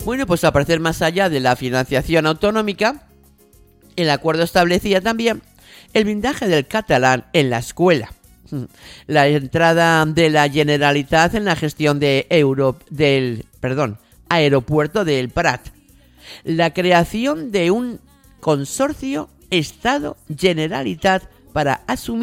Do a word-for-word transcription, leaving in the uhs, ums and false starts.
Bueno, pues al parecer, más allá de la financiación autonómica, el acuerdo establecía también el blindaje del catalán en la escuela, la entrada de la Generalitat en la gestión de Euro, del perdón, aeropuerto del Prat, la creación de un consorcio Estado-Generalitat para asumir